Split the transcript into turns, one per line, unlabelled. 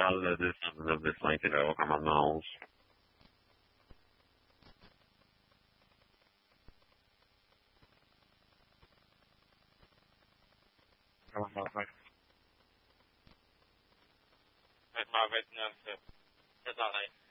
nada desse desenho que eu com as mãos.
ما بيتنا في